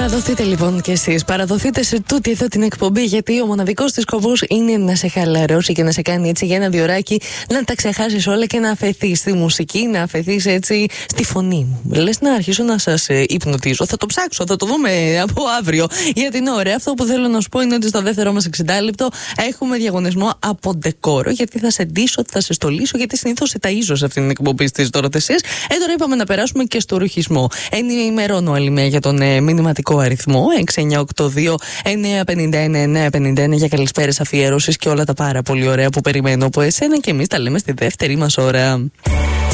Παραδοθείτε λοιπόν κι εσείς. Παραδοθείτε σε τούτη εδώ την εκπομπή, γιατί ο μοναδικός της σκοπός είναι να σε χαλαρώσει και να σε κάνει έτσι για ένα διωράκι να τα ξεχάσεις όλα και να αφαιθείς στη μουσική, να αφαιθείς έτσι στη φωνή μου. Λες να αρχίσω να σας υπνοτίζω. Θα το ψάξω, θα το δούμε από αύριο. Για την ώρα, αυτό που θέλω να σου πω είναι ότι στο δεύτερο μας 60 λεπτό έχουμε διαγωνισμό από ντεκόρο. Γιατί θα σε ντύσω, θα σε στολίσω, γιατί συνήθως σε ταΐζω σε αυτήν την εκπομπή στις τορατεσίες. Τώρα είπαμε να περάσουμε και στο ρουχισμό. Ενημερώνω άλλη για τον μηνυματικό αριθμό 6982 951 951 για καλησπέρες, αφιέρωσης και όλα τα πάρα πολύ ωραία που περιμένω από εσένα, και εμείς τα λέμε στη δεύτερη μας ώρα.